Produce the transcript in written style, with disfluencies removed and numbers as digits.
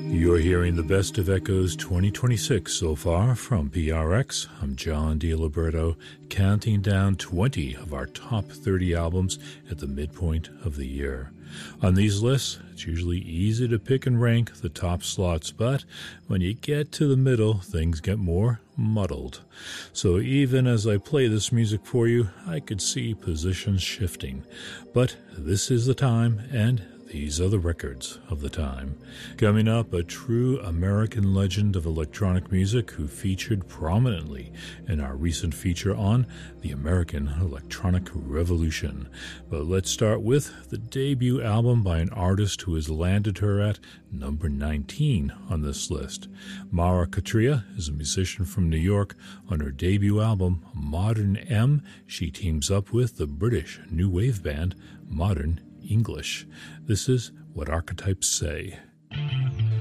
You're hearing the Best of Echoes 2026 so far from PRX. I'm John DiLiberto, counting down 20 of our top 30 albums at the midpoint of the year. On these lists, it's usually easy to pick and rank the top slots, but when you get to the middle, things get more muddled. So even as I play this music for you, I could see positions shifting. But this is the time, and these are the records of the time. Coming up, a true American legend of electronic music who featured prominently in our recent feature on the American Electronic Revolution. But let's start with the debut album by an artist who has landed her at number 19 on this list. Mara Katria is a musician from New York. On her debut album, Modern M, she teams up with the British new wave band Modern English. This is What Archetypes Say.